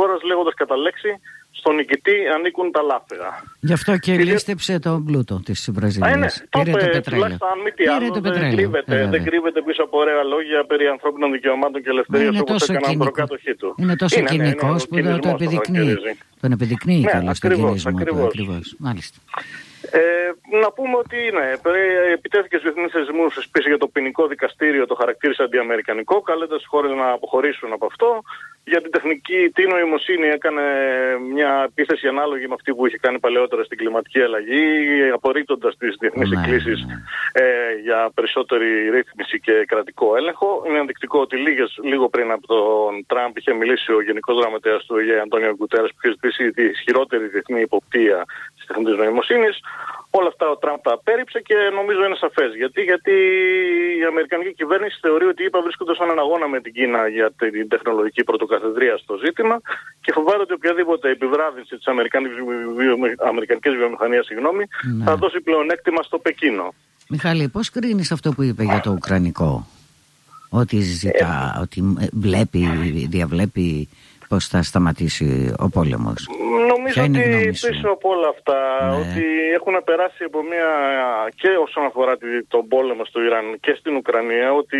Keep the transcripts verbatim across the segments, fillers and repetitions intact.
χώρας, λέγοντας κατά λέξη στον νικητή ανήκουν τα λάφυρα. Γι' αυτό και Πήρε... λίστεψε τον πλούτο της Βραζιλίας. Ναι, πήρε το πετρέλαιο. Τουλάχιστον αν μη τι άλλο δεν κρύβεται, δεν κρύβεται πίσω από ωραία λόγια περί ανθρώπινων δικαιωμάτων και ελευθερίας όπως έκαναν προκάτοχοί του. Είναι τόσο είναι, κοινικός ναι, ναι, που το, το επιδεικνύει. Τον επιδεικνύει ναι, κιόλας τον κινησμό του. Ακριβώς. Μάλιστα. Ε, να πούμε ότι ναι, επιτέθηκε στους διεθνείς θεσμούς πίσω για το ποινικό δικαστήριο, το χαρακτήρισε αντιαμερικανικό, καλώντας τις χώρες να αποχωρήσουν από αυτό. Για την τεχνική τι νοημοσύνη έκανε μια επίθεση ανάλογη με αυτή που είχε κάνει παλαιότερα στην κλιματική αλλαγή, απορρίπτοντας τις διεθνείς ναι, εκκλήσεις ναι. ε, για περισσότερη ρύθμιση και κρατικό έλεγχο. Είναι ενδεικτικό ότι λίγες, λίγο πριν από τον Τραμπ είχε μιλήσει ο Γενικός Γραμματέας του ΟΗΕ, Αντώνιο Γκουτέρες, που είχε ζητήσει τη ισχυρότερη διεθνή υποπτία της τεχνητής νοημοσύνης. Όλα αυτά ο Τραμπ τα απέρριψε και νομίζω είναι σαφές. Γιατί, γιατί η Αμερικανική κυβέρνηση θεωρεί ότι οι ΗΠΑ βρίσκονται σε έναν αγώνα με την Κίνα για την τεχνολογική πρωτοκαθεδρία στο ζήτημα και φοβάται ότι οποιαδήποτε επιβράδυνση της Αμερικανικής βιομηχανίας συγγνώμη, ναι. θα δώσει πλεονέκτημα στο Πεκίνο. Μιχάλη, πώς κρίνεις αυτό που είπε για το Ουκρανικό? Ότι ζητά, ε, ότι βλέπει, διαβλέπει πώς θα σταματήσει ο πόλεμος? Νομίζω ότι πίσω από όλα αυτά ναι. ότι έχουν περάσει από μια και όσον αφορά τον πόλεμο στο Ιράν και στην Ουκρανία, ότι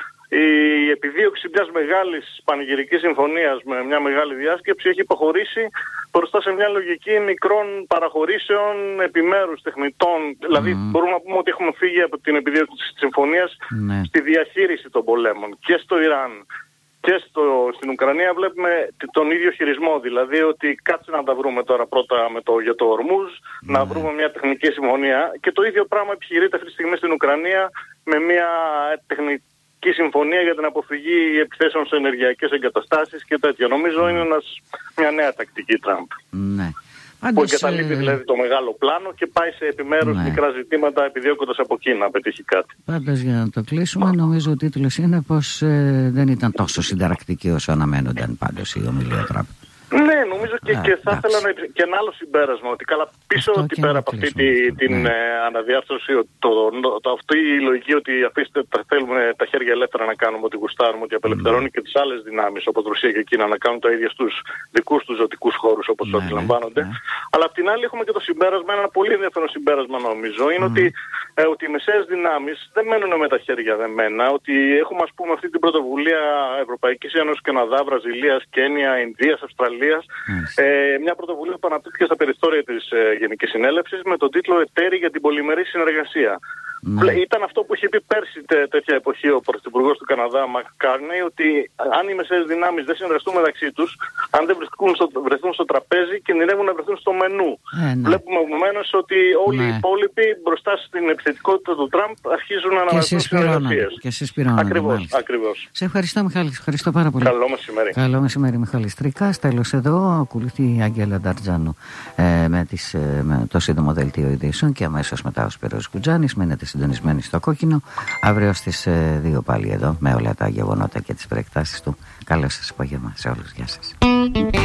η επιδίωξη μιας μεγάλης πανηγυρικής συμφωνίας με μια μεγάλη διάσκεψη έχει υποχωρήσει μπροστά σε μια λογική μικρών παραχωρήσεων επιμέρους τεχνητών. Mm. Δηλαδή μπορούμε να πούμε ότι έχουμε φύγει από την επιδίωξη της συμφωνίας ναι. στη διαχείριση των πολέμων και στο Ιράν. Και στο, στην Ουκρανία βλέπουμε τον ίδιο χειρισμό, δηλαδή ότι κάτσε να τα βρούμε τώρα πρώτα με το, για το Ορμούζ, mm. να βρούμε μια τεχνική συμφωνία και το ίδιο πράγμα επιχειρείται αυτή τη στιγμή στην Ουκρανία με μια τεχνική συμφωνία για την αποφυγή επιθέσεων σε ενεργειακές εγκαταστάσεις και τέτοια. Νομίζω είναι ένας, μια νέα τακτική Τραμπ. Ναι. Που εγκαταλείπει δηλαδή το μεγάλο πλάνο και πάει σε επιμέρους ναι. μικρά ζητήματα επιδιώκοντας από εκεί να πετύχει κάτι. Πάντως για να το κλείσουμε, νομίζω ο τίτλος είναι πως ε, δεν ήταν τόσο συνταρακτική όσο αναμένονταν πάντως η ομιλία Τραμπ. Ναι, νομίζω και, yeah, και θα ήθελα να και ένα άλλο συμπέρασμα, ότι καλά πίσω αυτό ότι πέρα από αυτή τη, την ναι. ε, αναδιάρθρωση, το, το, το, αυτή η λογική ότι αφήστε τα, θέλουμε τα χέρια ελεύθερα να κάνουμε ό,τι γουστάρουμε, ότι απελευθερώνει mm. και τις άλλες δυνάμεις όπως Ρωσία και Κίνα να κάνουν τα ίδια στους δικούς τους ζωτικούς χώρους όπως mm. αντιλαμβάνονται. Mm. Αλλά απ' την άλλη έχουμε και το συμπέρασμα, ένα πολύ ενδιαφέρον συμπέρασμα νομίζω, είναι mm. ότι, ε, ότι οι μεσαίες δυνάμεις δεν μένουν με τα χέρια δεμένα, ότι έχουμε ας πούμε αυτή την πρωτοβουλία Ευρωπαϊκής Ένωσης, Καναδά, Βραζιλίας, Κένια, Ινδίας, Αυστραλίας. Mm. Ε, μια πρωτοβουλία που αναπτύχθηκε στα περιθώρια της ε, Γενικής Συνέλευσης με τον τίτλο «Εταίροι για την πολυμερή συνεργασία». Mm. Ήταν αυτό που είχε πει πέρσι τε, τέτοια εποχή ο Πρωθυπουργός του Καναδά, Μακ Κάρνεϊ, ότι αν οι μεσαίες δυνάμεις δεν συνεργαστούν μεταξύ τους, αν δεν βρεθούν στο, βρεθούν στο τραπέζι, κινδυνεύουν να βρεθούν στο μενού. Ε, ναι. Βλέπουμε επομένως ότι όλοι ναι. οι υπόλοιποι μπροστά στην επιθετικότητα του Τραμπ αρχίζουν να αναβαθμίσουν συνεργασίες. Και συσπηρώνονται. Ακριβώς, ακριβώς. Σε ευχαριστώ, Μιχάλη. Σε ευχαριστώ πάρα πολύ. Καλό μεσημέρι. Καλό μεσημέρι, Μιχάλη Τρίκας. Τέλος εδώ ακολουθεί η Άγγελα Νταρτζάνου ε, με, τις, ε, με το σύντομο δελτίο ειδήσεων και αμέσως μετά ο Σπύρος Κουτζάνης. Μείνετε συντονισμένοι στο Κόκκινο. Αύριο στις ε, δύο πάλι εδώ με όλα τα γεγονότα και τις προεκτάσεις του. Καλό σας απόγευμα σε όλους. Γεια σας.